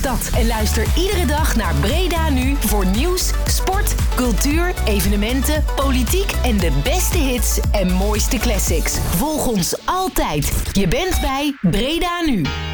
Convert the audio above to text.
Dat en luister iedere dag naar Breda Nu voor nieuws, sport, cultuur, evenementen, politiek en de beste hits en mooiste classics. Volg ons altijd. Je bent bij Breda Nu.